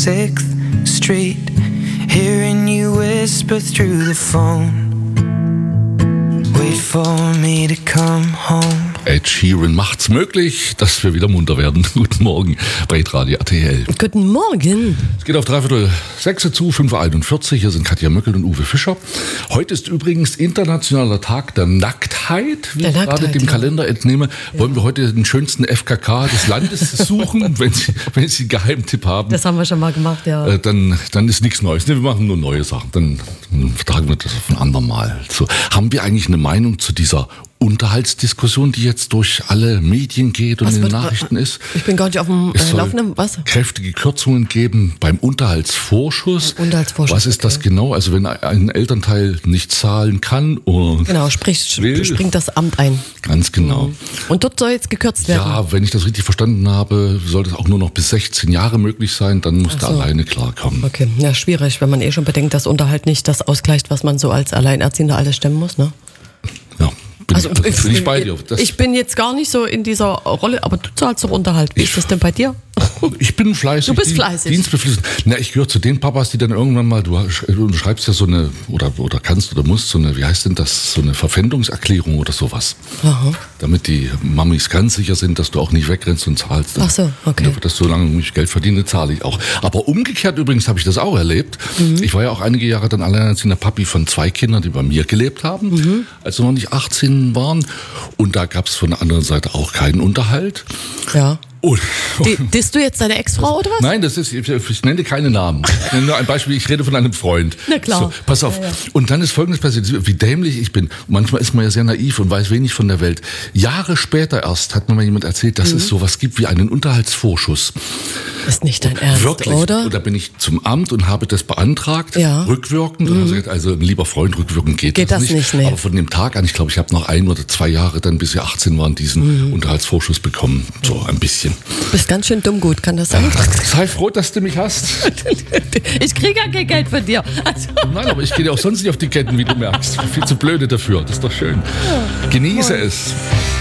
6th Street, hearing you whisper through the phone. Wait for me to come home. Ed Sheeran macht's möglich, dass wir wieder munter werden. Guten Morgen bei Radio RTL. Guten Morgen. Es geht auf 5:45 zu, 5:41 Uhr. Hier sind Katja Möckel und Uwe Fischer. Heute ist übrigens Internationaler Tag der Nacktheit. Wie ich gerade dem Kalender entnehme, wollen wir heute den schönsten FKK des Landes suchen. Wenn Sie einen Geheimtipp haben. Das haben wir schon mal gemacht, ja. Dann ist nichts Neues. Wir machen nur neue Sachen. Dann vertragen wir das auf ein andermal. So, haben wir eigentlich eine Meinung zu dieser Unterhaltsdiskussion, die jetzt durch alle Medien geht und in den Nachrichten ist? Ich bin gar nicht auf dem Laufenden. Was? Kräftige Kürzungen geben beim Unterhaltsvorschuss. Was ist das genau? Also wenn ein Elternteil nicht zahlen kann oder genau, springt das Amt ein. Ganz genau. Und dort soll jetzt gekürzt werden? Ja, wenn ich das richtig verstanden habe, soll das auch nur noch bis 16 Jahre möglich sein, dann muss der alleine klarkommen. Okay, ja, schwierig, wenn man schon bedenkt, dass Unterhalt nicht das ausgleicht, was man so als Alleinerziehender alles stemmen muss, ne? Ja. Bin ich bei dir. Ich bin jetzt gar nicht so in dieser Rolle, aber du zahlst doch Unterhalt. Wie ist das denn bei dir? Ich bin fleißig. Du bist fleißig. Dienstbeflistet. Na, ich gehöre zu den Papas, die dann irgendwann mal, du schreibst ja so eine, oder kannst oder musst so eine, wie heißt denn das, so eine Verpfändungserklärung oder sowas. Aha. Damit die Mamis ganz sicher sind, dass du auch nicht wegrennst und zahlst. Ach so, okay. Dass solange ich Geld verdiene, zahle ich auch. Aber umgekehrt übrigens habe ich das auch erlebt. Mhm. Ich war ja auch einige Jahre dann alleinerziehender Papi von 2 Kindern, die bei mir gelebt haben, als wir noch nicht 18 waren. Und da gab es von der anderen Seite auch keinen Unterhalt. Ja. Disst du jetzt deine Ex-Frau oder was? Nein, ich nenne keine Namen. Ich nenne nur ein Beispiel, ich rede von einem Freund. Na klar. So, pass auf. Ja. Und dann ist Folgendes passiert, wie dämlich ich bin. Manchmal ist man ja sehr naiv und weiß wenig von der Welt. Jahre später erst hat mir mal jemand erzählt, dass es sowas gibt wie einen Unterhaltsvorschuss. Ist nicht dein Ernst, wirklich, oder? Und da bin ich zum Amt und habe das beantragt, rückwirkend. Und habe gesagt, also ein lieber Freund, rückwirkend geht das nicht. Nee. Aber von dem Tag an, ich glaube, ich habe noch 1 oder 2 Jahre dann, bis wir 18 waren, diesen Unterhaltsvorschuss bekommen. So ein bisschen. Du bist ganz schön dumm gut, kann das sein? Sei froh, dass du mich hast. Ich kriege ja kein Geld von dir. Also. Nein, aber ich gehe dir auch sonst nicht auf die Ketten, wie du merkst. Viel zu blöde dafür, das ist doch schön. Genieße es.